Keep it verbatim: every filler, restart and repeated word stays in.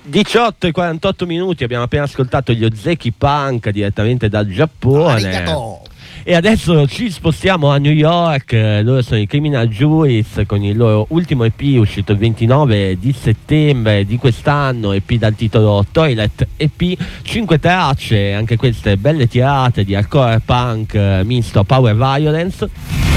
diciotto e quarantotto minuti, abbiamo appena ascoltato gli Ozeki Punk direttamente dal Giappone. Arigato. E adesso ci spostiamo a New York. Loro sono i Criminal Juries con il loro ultimo E P uscito il ventinove di settembre di quest'anno, E P dal titolo Toilet E P, cinque tracce, anche queste belle tirate di hardcore punk misto power violence.